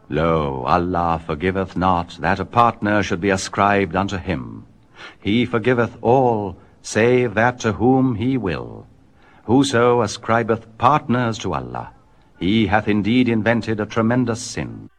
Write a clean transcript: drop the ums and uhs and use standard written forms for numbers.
Lo, Allah forgiveth not that a partner should be ascribed unto him. He forgiveth all, save that to whom he will. Whoso ascribeth partners to Allah, he hath indeed invented a tremendous sin.